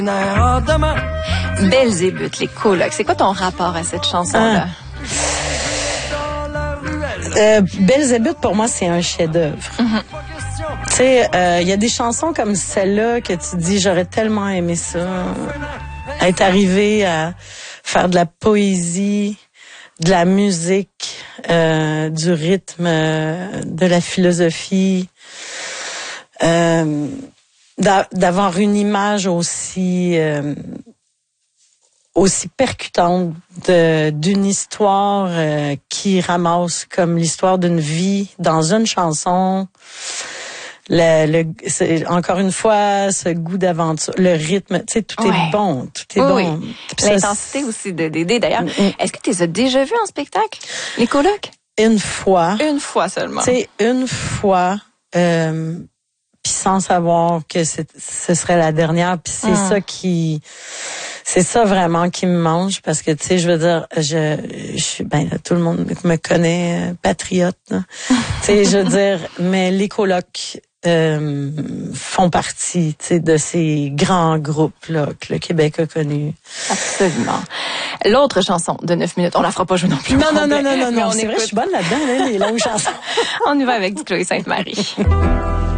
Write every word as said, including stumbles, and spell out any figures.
Belzébuth, les colocs. C'est quoi ton rapport à cette chanson-là? Ah. Euh, Belzébuth, pour moi, c'est un chef-d'œuvre. Mm-hmm. Tu sais, il euh, y a des chansons comme celle-là que tu dis, j'aurais tellement aimé ça. Être arrivé à faire de la poésie, de la musique, euh, du rythme, euh, de la philosophie, euh, d'a- d'avoir une image aussi euh, aussi percutante de, d'une histoire euh, qui ramasse comme l'histoire d'une vie dans une chanson. Le, le, c'est, encore une fois, ce goût d'aventure, le rythme, tu sais, tout ouais. est bon, tout est oui, bon. Oui. L'intensité aussi de Dédé. D'ailleurs, mm-hmm. est-ce que tu les as déjà vus en spectacle, les colocs? Une fois. Une fois seulement. Tu sais, une fois, euh, puis sans savoir que c'est, ce serait la dernière. Puis c'est mm. ça qui, c'est ça vraiment qui me mange parce que tu sais, je veux dire, je, je suis, ben tout le monde me connaît, euh, patriote. Tu sais, je veux dire, mais les colocs. Euh, font partie, tu sais, de ces grands groupes là que le Québec a connus. Absolument. L'autre chanson de neuf minutes, on la fera pas jouer non plus. Non, non, non, non, non, non. C'est vrai, je suis bonne là-dedans, là, les longues chansons. On y va avec du Chloé Sainte-Marie.